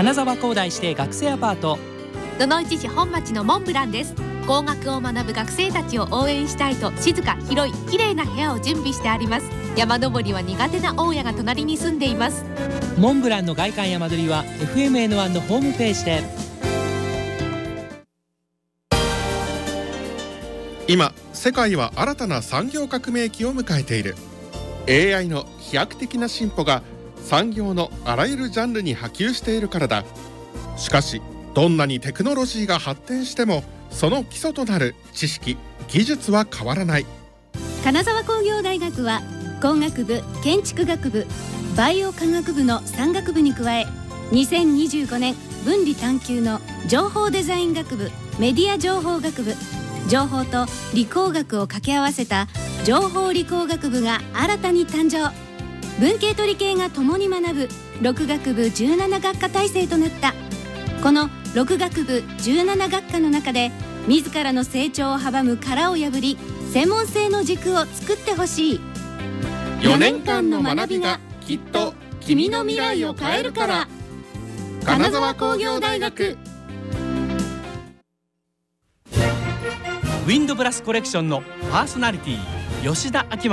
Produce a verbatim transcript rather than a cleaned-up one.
金沢工大指定学生アパート。 どの市市本町のモンブランです。工学を学ぶ学生たちを応援したいと、静か、広い、綺麗な部屋を準備してあります。山登りは苦手な大家が隣に住んでいます。 モンブランの外観山取りは エフエムエヌワン のホームページで。 今世界は新たな産業革命期を迎えている。 エーアイ の飛躍的な進歩が産業のあらゆるジャンルに波及しているからだ。しかしどんなにテクノロジーが発展しても、その基礎となる知識・技術は変わらない。 金沢工業大学は工学部、建築学部、バイオ科学部のさん学部に加え、にせんにじゅうごねん分離探究の情報デザイン学部、メディア情報学部、情報と理工学を掛け合わせた情報理工学部が新たに誕生。文系と理系が共に学ぶろく学部じゅうなな学科体制となった。このろく学部じゅうなな学科の中で、自らの成長を阻む殻を破り、専門性の軸を作ってほしい。 よねんかんの学びがきっと君の未来を変えるから。金沢工業大学。 ウィンドブラスコレクションのパーソナリティ吉田明正